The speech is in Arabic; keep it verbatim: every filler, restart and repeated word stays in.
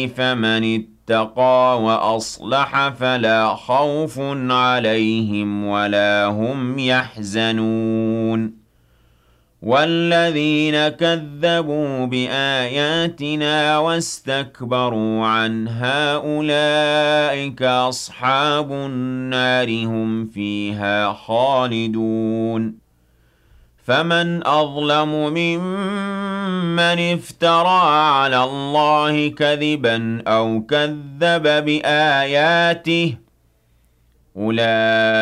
فمن اتقى وأصلح فلا خوف عليهم ولا هم يحزنون والذين كذبوا بآياتنا واستكبروا عنها أولئك أصحاب النار هم فيها خالدون فمن أظلم ممن افترى على الله كذبا أو كذب بآياته أولئك